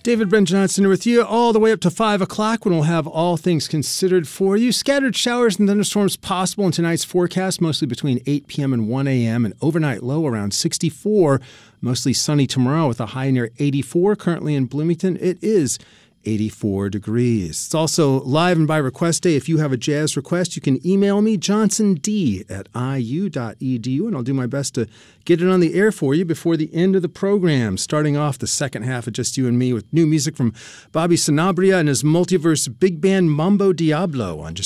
David Brent Johnson with you all the way up to 5 o'clock when we'll have all things considered for you. Scattered showers and thunderstorms possible in tonight's forecast, mostly between 8 p.m. and 1 a.m. An overnight low around 64. Mostly sunny tomorrow with a high near 84. Currently in Bloomington, it is 84 degrees. It's also live and by request day. If you have a jazz request, you can email me, johnsond@iu.edu, and I'll do my best to get it on the air for you before the end of the program. Starting off the second half of Just You and Me with new music from Bobby Sanabria and his multiverse big band Mambo Diablo on Just